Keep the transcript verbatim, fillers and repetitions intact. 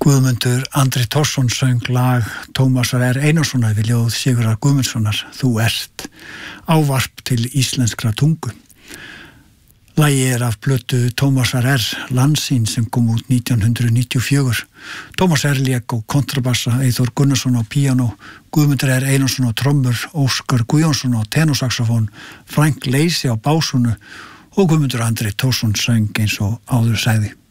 Guðmundur Andri Thorsson söng lag Tómasar R. Einarssonar við ljóð Sigurðar Guðmundssonar, Þú ert, ávarp til íslenskra tungu. Lagið er af plötu Tómasar R. Landsýn sem kom út nítján hundruð níutíu og fjögur. Tómas R. lék á kontrabassa, Eyþór Gunnarsson á píanó, Guðmundur R. Einarsson á trommur, Óskar Guðjónsson á tenorsaxofón, Frank Leysi á básunu og Guðmundur Andri Thorsson söng eins og áður sagði.